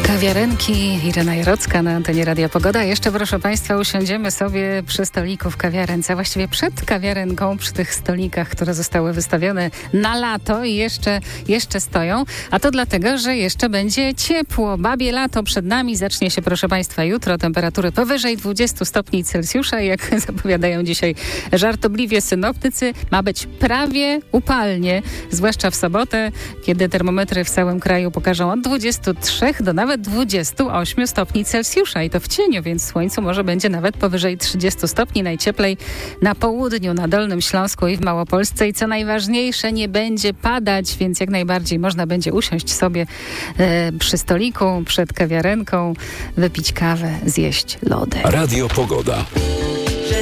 Kawiarenki, Irena Jarocka na antenie Radia Pogoda. Jeszcze, proszę Państwa, usiądziemy sobie przy stoliku w kawiarence, właściwie przed kawiarenką, przy tych stolikach, które zostały wystawione na lato i jeszcze stoją. A to dlatego, że jeszcze będzie ciepło. Babie lato przed nami. Zacznie się, proszę Państwa, jutro. Temperatury powyżej 20 stopni Celsjusza. Jak zapowiadają dzisiaj żartobliwie synoptycy, ma być prawie upalnie, zwłaszcza w sobotę, kiedy termometry w całym kraju pokażą od 23 do nawet 28 stopni Celsjusza i to w cieniu, więc w słońcu może będzie nawet powyżej 30 stopni, najcieplej na południu, na Dolnym Śląsku i w Małopolsce i co najważniejsze, nie będzie padać, więc jak najbardziej można będzie usiąść sobie przy stoliku, przed kawiarenką, wypić kawę, zjeść lody. Radio Pogoda.